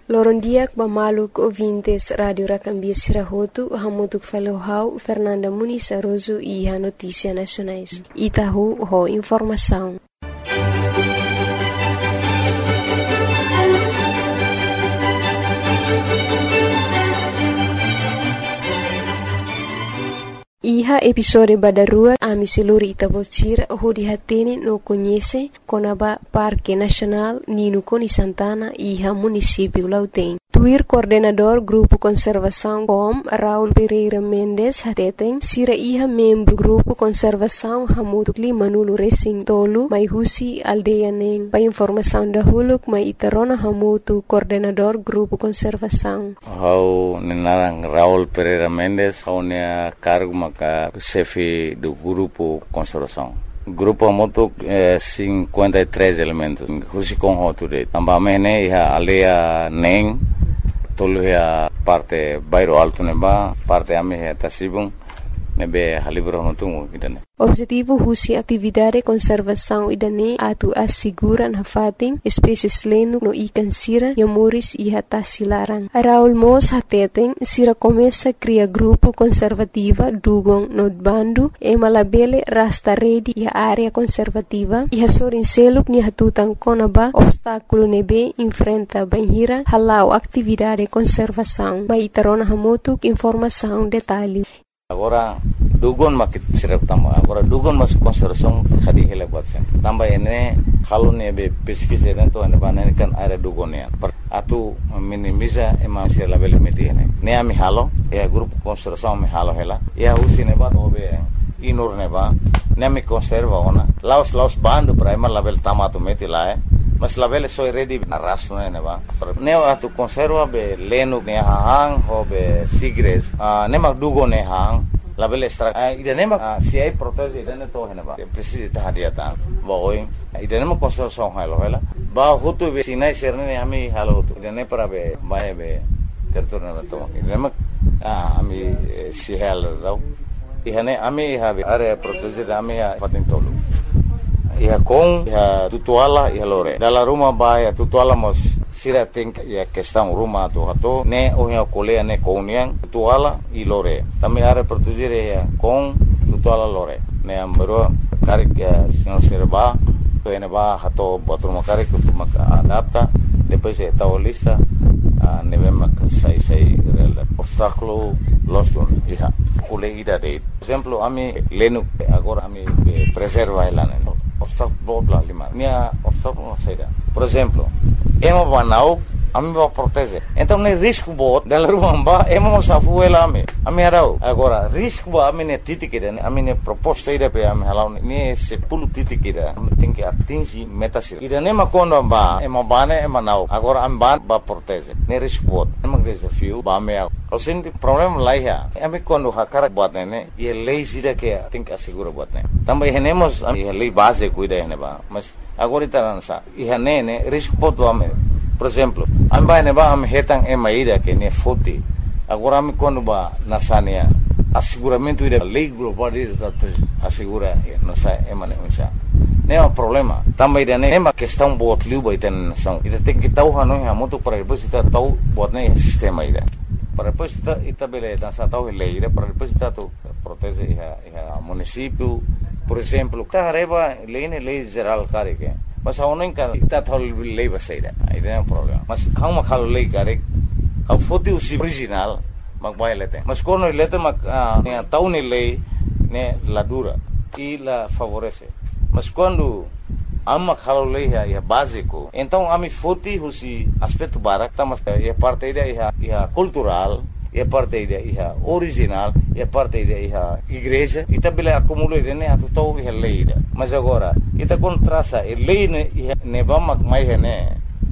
Lorondiak Bamaluk ouvintes Radio Racambia Sirahotu, Hamutuk Falohau, Fernanda Muniz Aroso e a Notícia Nacionais. Itahu ho informação. Iha episode badarua ami seluri Itabocira hodi hatene no conhece Conaba Parque Nacional Nino Coni Santana iha município Lautém. Tuir coordenador Grupo Conservação com Raul Pereira Mendes hateten sira iha membro Grupo Conservação Hamutu Limanulu Racing Tolu mai husi aldeia neng. Pa informação da huluk mai itarona Hamutu coordenador Grupo Conservação. Hau nenarang Raul Pereira Mendes hau nea cargo maka chefe do Grupo Conservação. Grupo Hamutu 53 elementos. Husi com hoture. Ambamene iha aldeia neng. Tolu ya parte bairro alto neba, parte ame ya Tasibung, nebe halibro hontungu idane. Objetivo husi atividade conservação idane atu asseguran hafating espécies lenu no ikan sira yamuris iha tasilaran. Raul Mos hateten sira começa cria grupo conservativa dugong no bandu e malabele rasta redi iha área conservativa iha sorin seluk ni hatutan konaba obstáculo nebe enfrenta banhira halau atividade conservação. Mai tarona hamutuk informação detalhe. Agora dugon makit sirap tamba. Agora dugon mas conservação khadi hele batsen. Tamba ene halon ebe pesquisa dentro ene banane kan area dugonia. Atu minimiza ema sir label meti ene. Ne ami halo e grupo conservação me halo hela. E usi ne bat obe inur ne ba. Ne ami conserva ona. Laos bando primer label tamato meti la mas label so ready na raso ne ba. Ne atu conserva be lenu ne hang ho be sigres. Ne mag dugo ne hang label extra idane ma si ai protege idane to hena ba precisa tahadiata boy idane ma conservação halo hela ba hutu be sinai serne ami halo hutu idane para be bae be terturna to idane ma ami si halo rau ihane ami habe area protege ami patin tolu iha com iha tutuala iha lore dalla rumah ba ya tutuala mos sira think ya questão rumah tu hato ne ohia kolea ne kouniang tutuala i lore tami are protegere ya com tutuala lore ne ambero karik ya sino sirba to ene ba hato botur makarik tu maka adapta depois e tao lista ne vem sai rel obstáculo los don iha kule ida de exemplo ami lenu agora ami preserva elane obstáculo bla lima minha obstáculo saída por exemplo emo banau ami va proteger então ne risco bot dela rumba emo safu ela ami arau agora risco ba ami ne titikida ami ne proposta ida pe ami halau ne se pulu titikida tem que atingir meta sir ida ne makondo ba emo bane emo nau agora ami ban ba proteger ne risco bot emo desafio ba me o senti problema lá ya ami quando hakara bot ne e lei sida que tem que assegurar bot ne também renemos a lei base cuida ne ba mas agora itaransa e ne risco bot ba me por exemplo amba ne ba am hetang emaida que ne foti agora me quando ba nasania asseguramento ida lei global ida assegura nasa emane unsa ne é um problema também ida ne ma questão bot liu ba iten nação ida tem que tau hanu ha moto para depois ita tau bot ne sistema ida para depois ita bele nasa tau lei ida para depois ita tu protege a município por exemplo carreba lei geral carike mas hau nem kan ita thol lei baseira aí tem um problema mas hau ma khalo lei kare hau foti usi original mag bailete mas quando lete mag ne tau ni lei ne la dura e la favorece mas quando amma khalo lei é básico então ami foti usi aspecto barak mas é parte da é cultural é parte da é original é parte da é igreja e também acumula ne atu tau é lei mas agora ita contrasa e lei ne vamos mais ne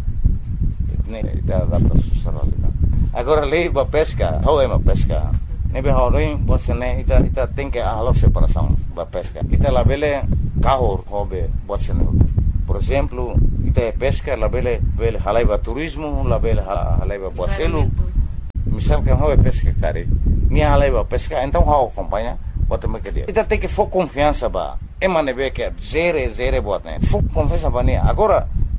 ita adapta socialidade agora lei ba pesca how é uma pesca ne be horin você ne ita tem que a separação ba pesca ita la bele carro hobe você ne por exemplo ita pesca la bele halaiba turismo la bele halaiba boacelo misal que how é pesca cara ni halaiba pesca então how acompanha bota me que ita tem que for confiança ba emane be que zere bota ne for confiança ba ne agora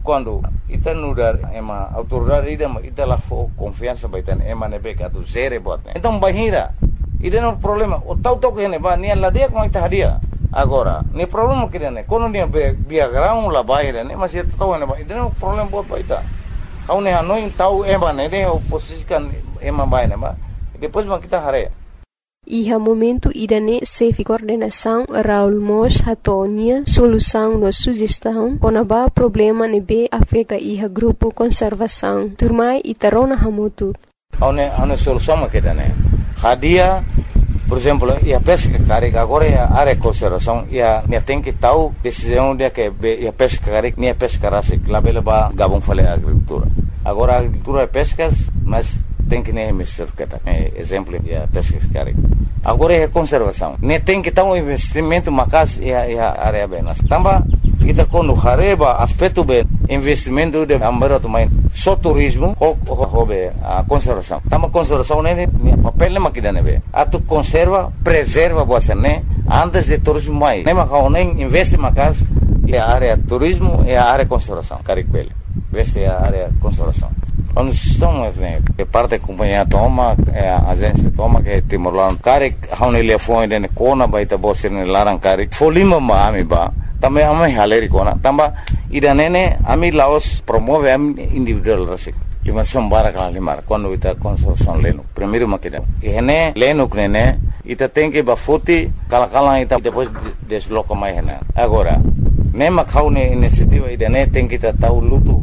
quando ita nudar ema autoridade ita lá for confiança vai ter ema nebe que atu zere bot então bahira ida no problema o tau que ne ba ni la dia com ita hadia agora ni problema que ne quando ni biagrão la bahira ne mas ita tau ne ba ida no problema bot ba ita au ne hanoi tau ema ne o posisikan ema ba ne ba depois ma kita hare Iha momento idane sefi coordenação Raul Mos hatonia solução no sugestão onaba problema nebe afeta iha grupo conservação turmai itarona hamutu Aune solução makidane hadia por exemplo ia pesca carik agora ia área conservação ia tem que tal decisão dia que ia pesca carik nem pesca rasik labela ba gabung fale agricultura agora agricultura é pescas mas tem que nem mister kata exemplo ia pesca carik agora é conservação nem tem que tal investimento macas ia área benas tamba kita quando hareba aspecto bem investimento de ambaro também só turismo ou a conservação tama conservação nem papel nem makidane be atu conserva preserva você né antes de turismo mais nem macau nem investe macas é a área turismo e a área conservação carik bele veste a área conservação quando estão que parte da companhia toma a agência toma que Timor-Leste carik haune le foi de kona baita bosse ne larang carik folima ma ami ba também ami haleri kona tamba idanene ami Laos promove ami individual rasik lima sombara kala limar quando ita construção leno primeiro makida ene leno knene ita tem que bafuti kala ita depois desloca mais hena agora nem macaune iniciativa idane tem que tahu lutu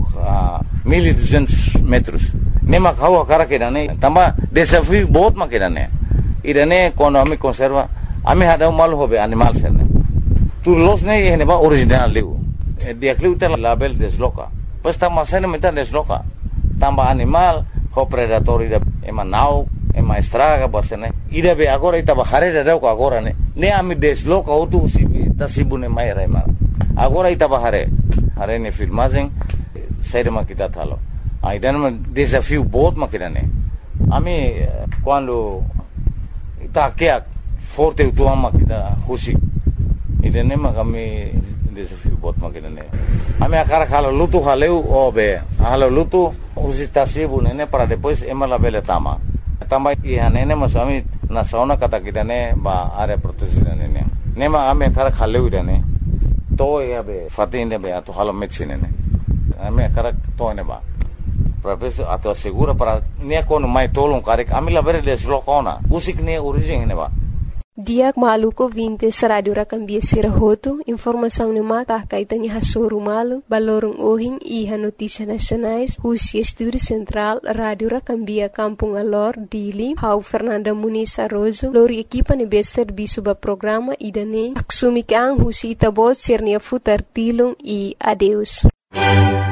1200 metros nem macau a cara que idane tamba desafio बहुत makidane idane quando ami conserva ami hada mal hobe animal serne tu los ne ene ba original leu dia kleuta label desloca pues tamba sene meta desloca tamba animal ho predator ida emanau ema estraga bosene ida be agora ita bahare da ko agora ne ami desloca otu tasibune mai raima agora ita bahare hare ne filmagem saída makita thalo aidan desafio बहुत makidane ami quando ita que forte tu ama kita husi idene magami desafio बहुत makidane ami akara khalo lutu haleu obe halo lutu husi tasibune ne para depois emala bele tama ihanene masami na sauna kata kitane ba área protegida ne nema ame akara khaleu idane to yabe fatinde be ato halo medicine ne ame akara to ne ba para ato segura para ne kono mai tolong karik amila bere deslokona usik ne origem ne ba Diak maluko 20 Radio Rakambia Sirahoto, informação ne mata kaitani hasoro malu, balorong ohing iha notícia nacionais, Husi Estúdio Central, Radio Rakambia Kampung Alor, Dili, Hau Fernanda Muniz Arrozo, lori equipa ne bester bisuba programa idane, aksumikang Husi Itabot Sirnia Futar Tilong e adeus.